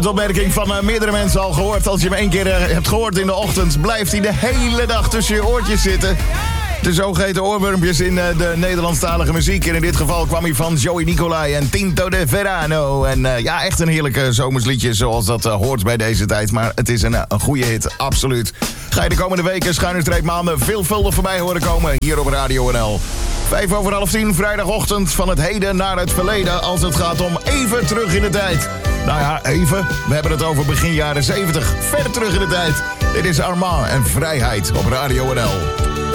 De opmerking van meerdere mensen al gehoord. Als je hem één keer hebt gehoord in de ochtend, blijft hij de hele dag tussen je oortjes zitten. De zogeheten oorwormpjes in de Nederlandstalige muziek. En in dit geval kwam hij van Joey Nicolai en Tinto de Verano. En ja, echt een heerlijke zomersliedje zoals dat hoort bij deze tijd. Maar het is een goede hit, absoluut. Ga je de komende weken, _streep maanden, veelvuldig voorbij horen komen hier op Radio NL. 10:05, vrijdagochtend, van het heden naar het verleden, als het gaat om even terug in de tijd. Nou ja, even. We hebben het over begin jaren 70. Ver terug in de tijd. Dit is Armand en Vrijheid op Radio NL.